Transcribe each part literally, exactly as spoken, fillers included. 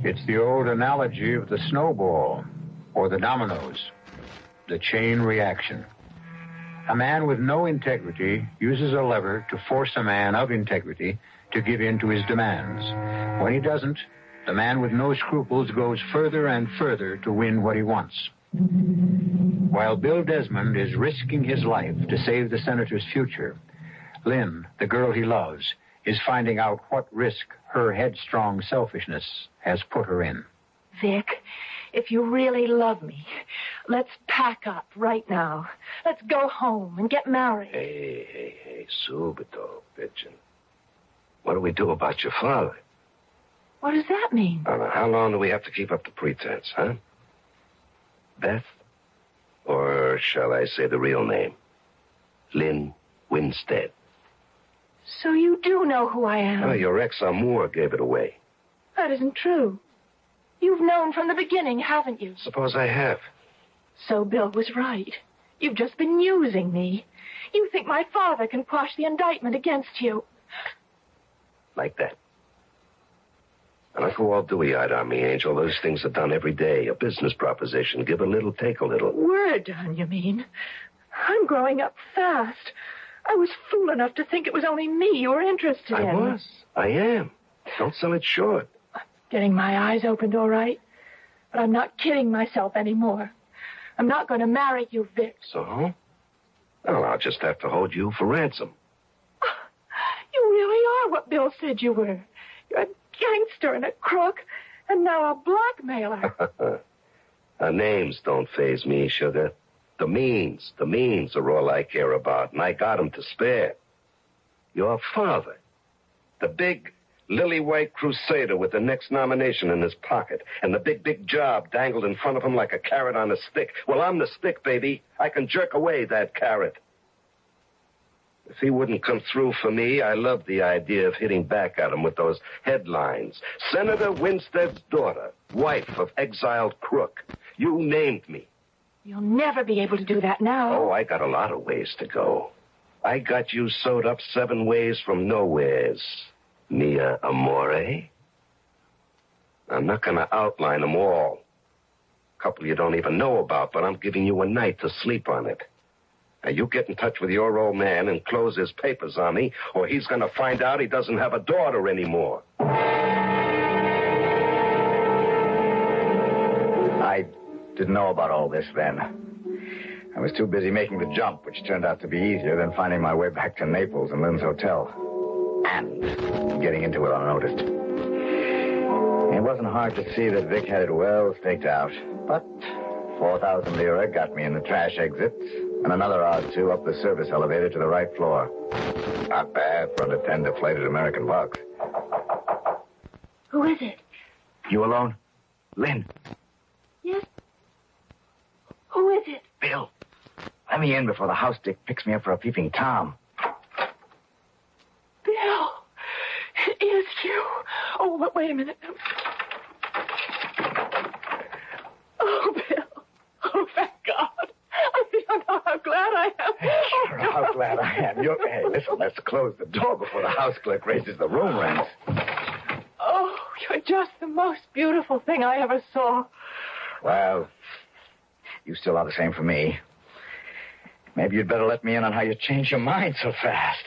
It's the old analogy of the snowball or the dominoes, the chain reaction. A man with no integrity uses a lever to force a man of integrity to give in to his demands. When he doesn't, the man with no scruples goes further and further to win what he wants. While Bill Desmond is risking his life to save the senator's future, Lynn, the girl he loves, is finding out what risk her headstrong selfishness has put her in. Vic, if you really love me, let's pack up right now. Let's go home and get married. Hey, hey, hey, subito, bitchin'. What do we do about your father? What does that mean? I don't know. How long do we have to keep up the pretense, huh? Beth? Or shall I say the real name? Lynn Winstead. So you do know who I am? Oh, your ex-amour gave it away. That isn't true. You've known from the beginning, haven't you? Suppose I have. So Bill was right. You've just been using me. You think my father can quash the indictment against you. Like that. And I go all dewy-eyed on me, Angel. Those things are done every day. A business proposition. Give a little, take a little. We're done, you mean? I'm growing up fast. I was fool enough to think it was only me you were interested I in. I was. I am. Don't sell it short. I'm getting my eyes opened, all right. But I'm not kidding myself anymore. I'm not going to marry you, Vic. So? Well, I'll just have to hold you for ransom. You really are what Bill said you were. You're a gangster and a crook, and now a blackmailer. Our names don't faze me, sugar. The means, the means are all I care about, and I got 'em to spare. Your father, the big lily-white crusader with the next nomination in his pocket, and the big, big job dangled in front of him like a carrot on a stick. Well, I'm the stick, baby. I can jerk away that carrot. If he wouldn't come through for me, I love the idea of hitting back at him with those headlines. Senator Winstead's daughter, wife of exiled crook. You named me. You'll never be able to do that now. Oh, I got a lot of ways to go. I got you sewed up seven ways from nowheres, mia amore. I'm not going to outline them all. A couple you don't even know about, but I'm giving you a night to sleep on it. Now, you get in touch with your old man and close his papers on me, or he's going to find out he doesn't have a daughter anymore. I didn't know about all this then. I was too busy making the jump, which turned out to be easier than finding my way back to Naples and Lynn's hotel. And getting into it unnoticed. It wasn't hard to see that Vic had it well staked out. But four thousand lira got me in the trash exit, and another odd two up the service elevator to the right floor. Not bad for an attend deflated American bucks. Who is it? You alone? Lynn. Yes. Who is it? Bill. Let me in before the house dick picks me up for a peeping Tom. Bill. It is you. Oh, but wait a minute. Oh, Bill. Oh, thank God. You don't know how glad I am. Sure, oh, how glad I am. You're... Hey, listen, let's close the door before the house clerk raises the room rents. Oh, you're just the most beautiful thing I ever saw. Well, you still are the same for me. Maybe you'd better let me in on how you changed your mind so fast.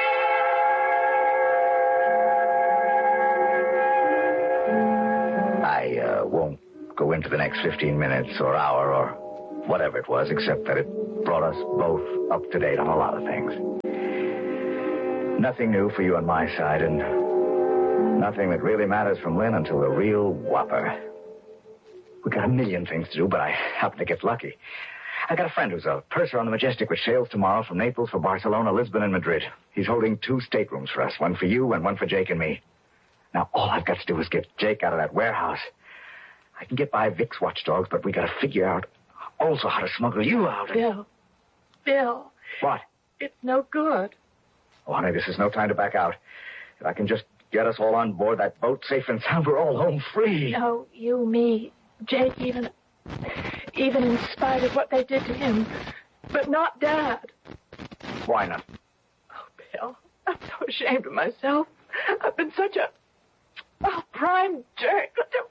I uh, won't go into the next fifteen minutes or hour or whatever it was, except that it brought us both up to date on a lot of things. Nothing new for you on my side, and nothing that really matters from Lynn until the real whopper. We got a million things to do, but I happen to get lucky. I got a friend who's a purser on the Majestic, which sails tomorrow from Naples for Barcelona, Lisbon, and Madrid. He's holding two staterooms for us, one for you and one for Jake and me. Now, all I've got to do is get Jake out of that warehouse. I can get by Vic's watchdogs, but we got to figure out also how to smuggle you out. Bill. Bill. What? It's no good. Oh, honey, this is no time to back out. If I can just get us all on board that boat safe and sound, we're all home free. No, you, me, Jake, even... Even in spite of what they did to him. But not Dad. Why not? Oh, Bill, I'm so ashamed of myself. I've been such a... Oh, prime jerk. Such a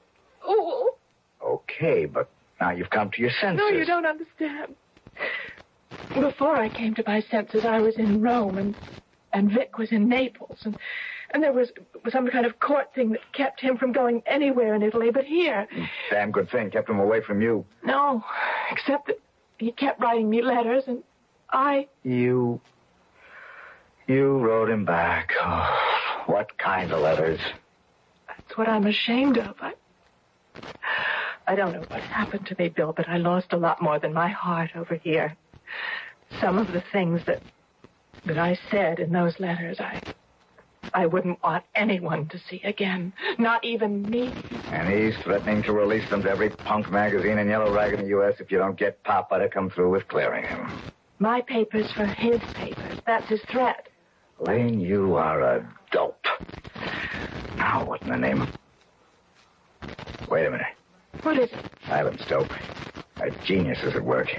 fool. Okay, but now you've come to your senses. No, you don't understand. Before I came to my senses, I was in Rome, and and Vic was in Naples, and and there was, was some kind of court thing that kept him from going anywhere in Italy but here. Damn good thing. Kept him away from you. No, except that he kept writing me letters, and I... You... You wrote him back. Oh, what kind of letters? That's what I'm ashamed of. I... I don't know what happened to me, Bill, but I lost a lot more than my heart over here. Some of the things that that I said in those letters, I I wouldn't want anyone to see again, not even me. And he's threatening to release them to every punk magazine and yellow rag in the U S if you don't get Papa to come through with clearing him. My papers for his papers. That's his threat. Lane, you are a dope. Now, what in the name of... Wait a minute. What is it? Silence, dope. A genius is at work.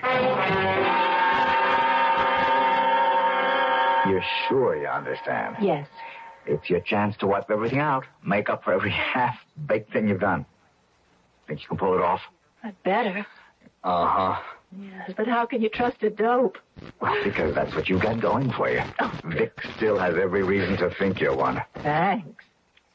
You're sure you understand? Yes. It's your chance to wipe everything out. Make up for every half-baked thing you've done. Think you can pull it off? I'd better. Uh-huh. Yes, but how can you trust a dope? Well, because that's what you've got going for you. Oh. Vic still has every reason to think you're one. Thanks.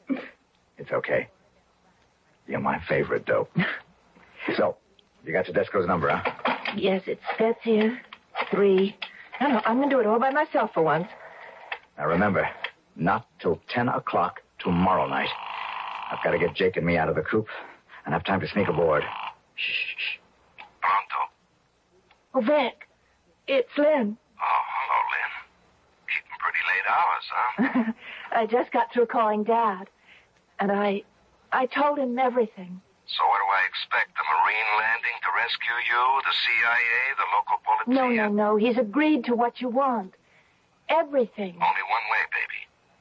It's okay. You're my favorite dope. So, you got Tedesco's number, huh? Yes, it says here. Three. No, no, I'm going to do it all by myself for once. Now, remember, not till ten o'clock tomorrow night. I've got to get Jake and me out of the coop and have time to sneak aboard. Shh, shh, shh. Pronto. Oh, Vic, it's Lynn. Oh, hello, Lynn. Keeping pretty late hours, huh? I just got through calling Dad, and I, I told him everything. So what do I expect? The Marine landing to rescue you? The C I A? The local police? No, no, no. He's agreed to what you want. Everything. Only one way, baby.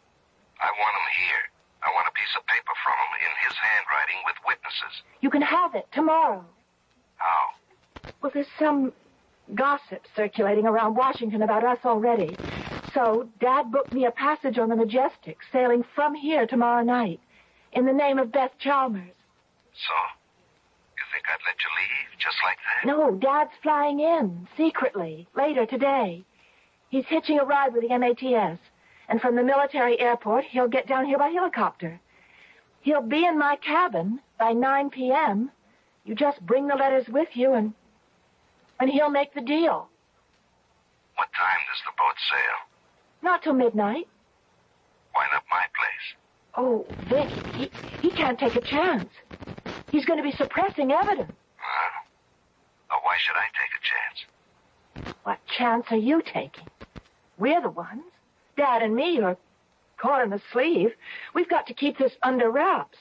I want him here. I want a piece of paper from him in his handwriting with witnesses. You can have it tomorrow. How? Well, there's some gossip circulating around Washington about us already. So, Dad booked me a passage on the Majestic, sailing from here tomorrow night, in the name of Beth Chalmers. So, you think I'd let you leave just like that? No, Dad's flying in, secretly, later today. He's hitching a ride with the M A T S. And from the military airport, he'll get down here by helicopter. He'll be in my cabin by nine p.m. You just bring the letters with you, and and he'll make the deal. What time does the boat sail? Not till midnight. Why not my place? Oh, Vic, he, he can't take a chance. He's going to be suppressing evidence. Well, well, why should I take a chance? What chance are you taking? We're the ones. Dad and me are caught in the sleeve. We've got to keep this under wraps.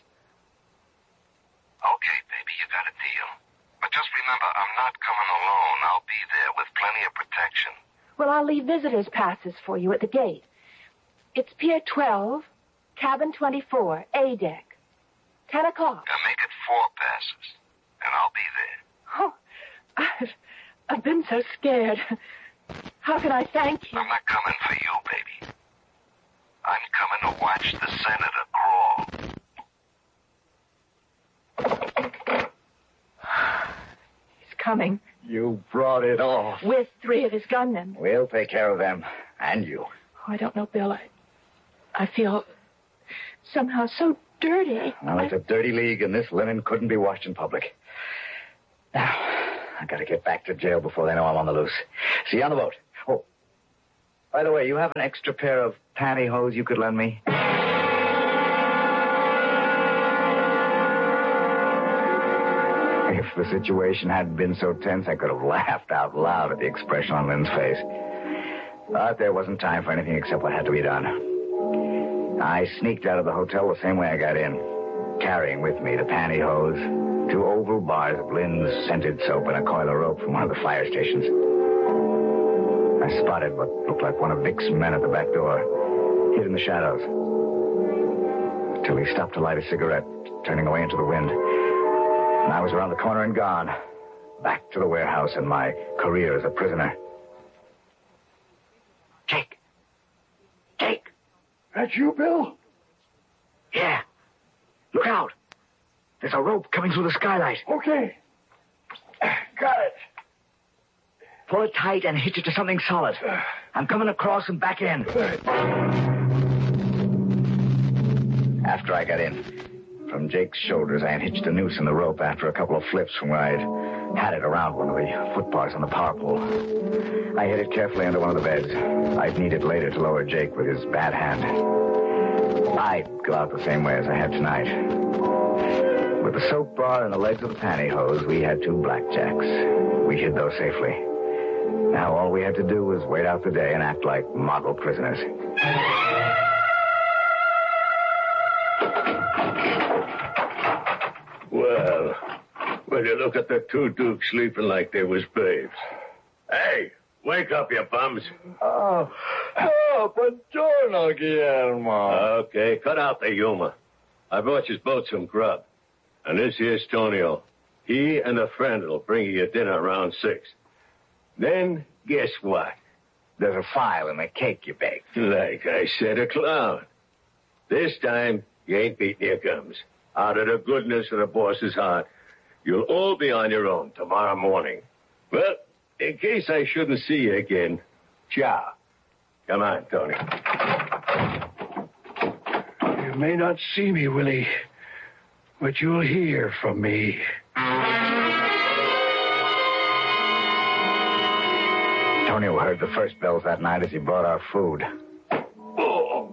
Okay, baby, you got a deal. But just remember, I'm not coming alone. I'll be there with plenty of protection. Well, I'll leave visitors' passes for you at the gate. It's Pier twelve, Cabin twenty-four, A deck. Ten o'clock. Now make it four passes, and I'll be there. Oh, I've, I've been so scared. How can I thank you? I'm not coming for you, baby. I'm coming to watch the senator crawl. He's coming. You brought it off. With three of his gunmen. We'll take care of them. And you. Oh, I don't know, Bill. I, I feel somehow so dirty. Well, it's I... a dirty league, and this linen couldn't be washed in public. Now, I gotta get back to jail before they know I'm on the loose. See you on the boat. Oh, by the way, you have an extra pair of pantyhose you could lend me? If the situation hadn't been so tense, I could have laughed out loud at the expression on Lynn's face. But there wasn't time for anything except what had to be done. I sneaked out of the hotel the same way I got in, carrying with me the pantyhose, two oval bars of Lynn's scented soap, and a coil of rope from one of the fire stations. I spotted what looked like one of Vic's men at the back door, hid in the shadows, till he stopped to light a cigarette, turning away into the wind. And I was around the corner and gone, back to the warehouse and my career as a prisoner. Jake. Jake. That's you, Bill? Yeah. Look out. There's a rope coming through the skylight. Okay. Got it. Pull it tight and hitch it to something solid. I'm coming across and back in. After I got in, from Jake's shoulders, I unhitched a noose in the rope after a couple of flips from where I'd had it around one of the foot bars on the power pole. I hid it carefully under one of the beds. I'd need it later to lower Jake with his bad hand. I'd go out the same way as I had tonight. With the soap bar and the legs of the pantyhose, we had two blackjacks. We hid those safely. Now all we had to do was wait out the day and act like model prisoners. Well, will you look at the two dukes sleeping like they was babes? Hey, wake up, you bums. Oh, oh, buongiorno, Guillermo. Okay, cut out the humor. I brought you both some grub. And this here's Tonio. He and a friend will bring you your dinner around six. Then, guess what? There's a file in the cake you baked. Like I said, a clown. This time, you ain't beating your gums. Out of the goodness of the boss's heart, you'll all be on your own tomorrow morning. Well, in case I shouldn't see you again, ciao. Come on, Tony. You may not see me, Willie, but you'll hear from me. Tonio heard the first bells that night as he brought our food. Oh.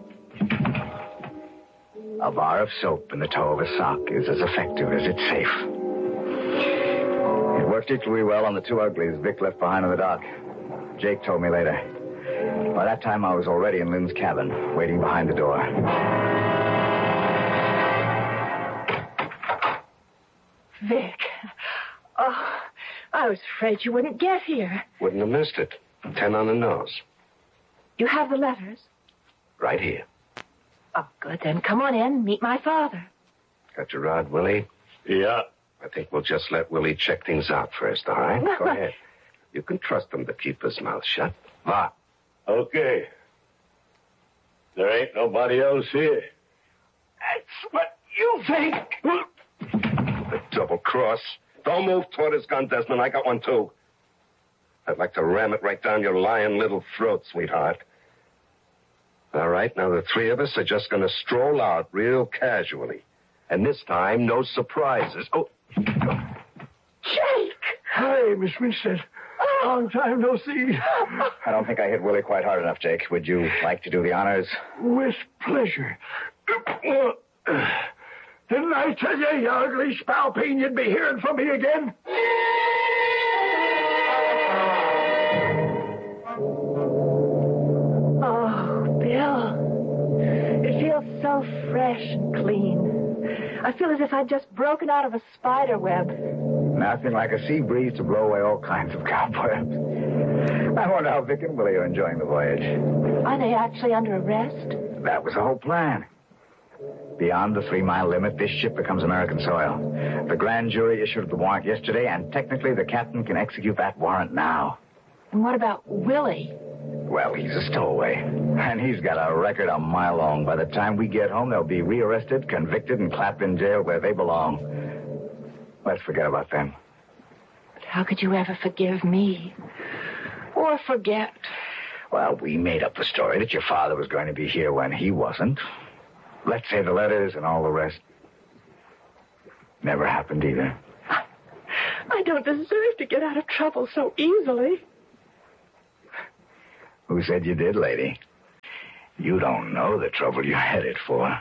A bar of soap in the toe of a sock is as effective as it's safe. It worked equally well on the two uglies Vic left behind on the dock. Jake told me later. By that time, I was already in Lynn's cabin, waiting behind the door. Vic. Oh, I was afraid you wouldn't get here. Wouldn't have missed it. Ten on the nose. You have the letters? Right here. Oh, good. Then come on in. Meet my father. Got your rod, Willie? Yeah. I think we'll just let Willie check things out first, all right? Go ahead. You can trust him to keep his mouth shut. Va. Okay. There ain't nobody else here. That's what you think. The double cross. Don't move toward his gun, Desmond. I got one, too. I'd like to ram it right down your lying little throat, sweetheart. All right, now the three of us are just going to stroll out real casually. And this time, no surprises. Oh. Jake! Hi, Miss Winstead. Long time no see. I don't think I hit Willie quite hard enough, Jake. Would you like to do the honors? With pleasure. Uh, didn't I tell you, you ugly spalpeen, you'd be hearing from me again? Oh, Bill. It feels so fresh and clean. I feel as if I'd just broken out of a spider web. Nothing like a sea breeze to blow away all kinds of cobwebs. I wonder how Vic and Willie are enjoying the voyage. Are they actually under arrest? That was the whole plan. Beyond the three-mile limit, this ship becomes American soil. The grand jury issued the warrant yesterday, and technically the captain can execute that warrant now. And what about Willie? Well, he's a stowaway, and he's got a record a mile long. By the time we get home, they'll be rearrested, convicted, and clapped in jail where they belong. Let's forget about them. But how could you ever forgive me? Or forget? Well, we made up the story that your father was going to be here when he wasn't. Let's say the letters and all the rest never happened either. I don't deserve to get out of trouble so easily. Who said you did, lady? You don't know the trouble you're headed for.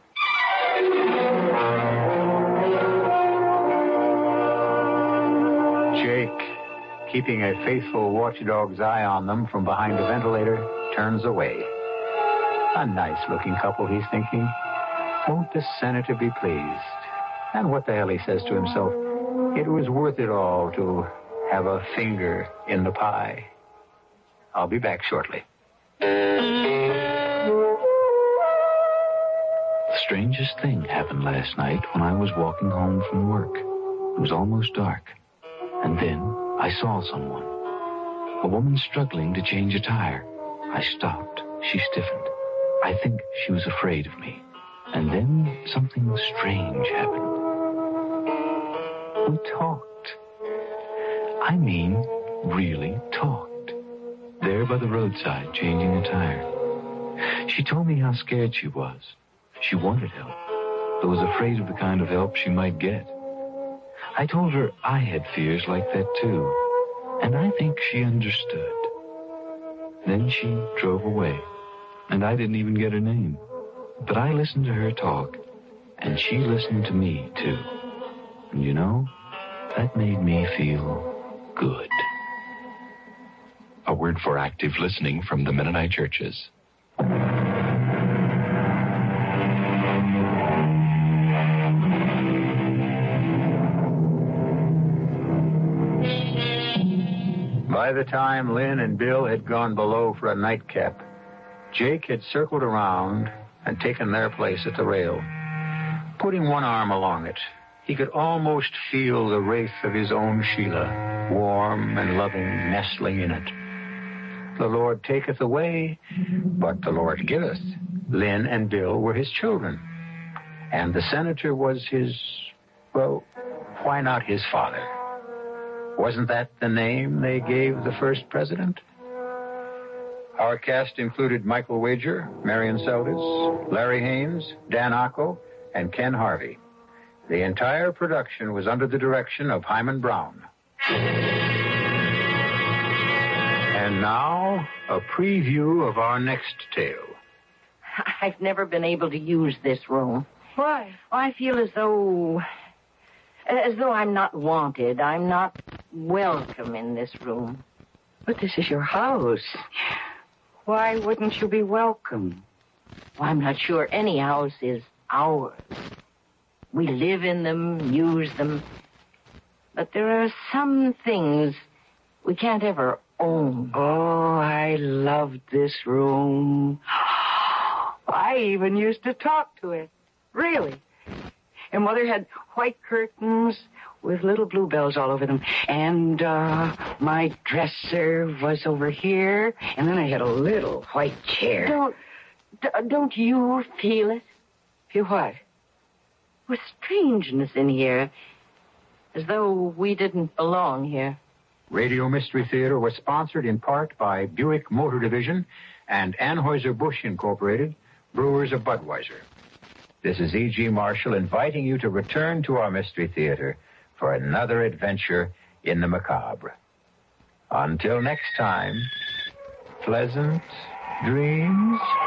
Jake, keeping a faithful watchdog's eye on them from behind the ventilator, turns away. A nice-looking couple, he's thinking. Won't the senator be pleased? And what the hell, he says to himself, it was worth it all to have a finger in the pie. I'll be back shortly. The strangest thing happened last night when I was walking home from work. It was almost dark. And then I saw someone. A woman struggling to change a tire. I stopped. She stiffened. I think she was afraid of me. And then something strange happened. We talked. I mean, really talked. There by the roadside, changing a tire. She told me how scared she was. She wanted help, but was afraid of the kind of help she might get. I told her I had fears like that, too, and I think she understood. Then she drove away, and I didn't even get her name. But I listened to her talk, and she listened to me, too. And you know, that made me feel good. A word for active listening from the Mennonite churches. By the time Lynn and Bill had gone below for a nightcap, Jake had circled around and taken their place at the rail. Putting one arm along it, he could almost feel the wraith of his own Sheila, warm and loving, nestling in it. The Lord taketh away, but the Lord giveth. Lynn and Bill were his children, and the senator was his, well, why not his father? Wasn't that the name they gave the first president? Our cast included Michael Wager, Marion Seldes, Larry Haynes, Dan Acco, and Ken Harvey. The entire production was under the direction of Hyman Brown. And now, a preview of our next tale. I've never been able to use this room. Why? I feel as though... as though I'm not wanted. I'm not welcome in this room. But this is your house. Why wouldn't you be welcome? Well, I'm not sure any house is ours. We live in them, use them. But there are some things we can't ever own. Oh, I loved this room. I even used to talk to it. Really. And Mother had white curtains with little bluebells all over them. And uh, my dresser was over here. And then I had a little white chair. Don't, d- don't you feel it? Feel what? With strangeness in here. As though we didn't belong here. Radio Mystery Theater was sponsored in part by Buick Motor Division and Anheuser-Busch Incorporated, brewers of Budweiser. This is E G. Marshall inviting you to return to our Mystery Theater for another adventure in the macabre. Until next time, pleasant dreams.